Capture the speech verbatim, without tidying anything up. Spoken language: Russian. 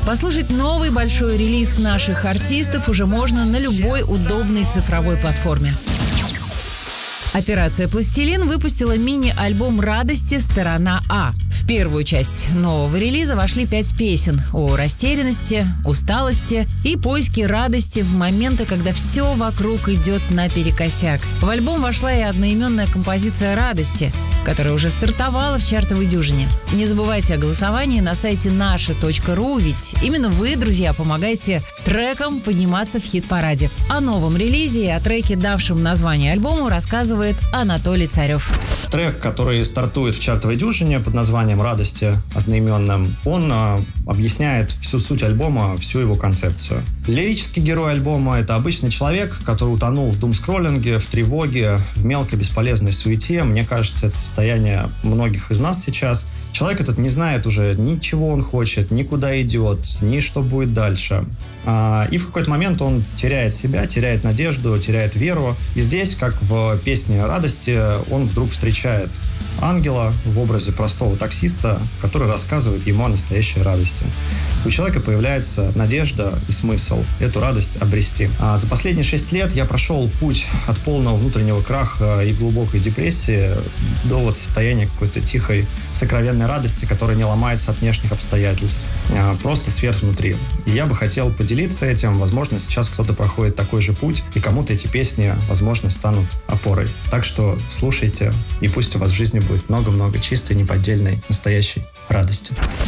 Послушать новый большой релиз наших артистов уже можно на любой удобной цифровой платформе. Операция «Пластилин» выпустила мини-альбом «Радости. Сторона А». В первую часть нового релиза вошли пять песен о растерянности, усталости и поиске радости в моменты, когда все вокруг идет наперекосяк. В альбом вошла и одноименная композиция «Радости», которая уже стартовала в чартовой дюжине. Не забывайте о голосовании на сайте наше точка ру, ведь именно вы, друзья, помогаете трекам подниматься в хит-параде. О новом релизе и о треке, давшем название альбому, рассказывает Анатолий Царев. Трек, который стартует в чартовой дюжине под названием «Радости» одноименным, он а, объясняет всю суть альбома, всю его концепцию. Лирический герой альбома — это обычный человек, который утонул в думскроллинге, в тревоге, в мелкой бесполезной суете. Мне кажется, это состояние многих из нас сейчас. Человек этот не знает уже ни чего он хочет, ни куда идет, ни что будет дальше. А, и в какой-то момент он теряет себя, теряет надежду, теряет веру. И здесь, как в песне «Радости», он вдруг встречает ангела в образе простого таксиста, который рассказывает ему о настоящей радости. У человека появляется надежда и смысл эту радость обрести. А за последние шесть лет я прошел путь от полного внутреннего краха и глубокой депрессии до вот состояния какой-то тихой, сокровенной радости, которая не ломается от внешних обстоятельств. А просто свет внутри. И я бы хотел поделиться этим. Возможно, сейчас кто-то проходит такой же путь, и кому-то эти песни, возможно, станут опорой. Так что слушайте, и пусть у вас в жизни будет много-много чистой, неподдельной, настоящей радости.